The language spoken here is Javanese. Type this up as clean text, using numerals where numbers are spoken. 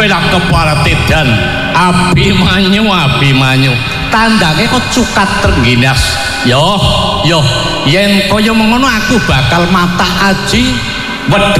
kowe lak keparatidan Abimanyu tandane kok cukat terengginas yo yen kaya mengono aku bakal mata aji wedhus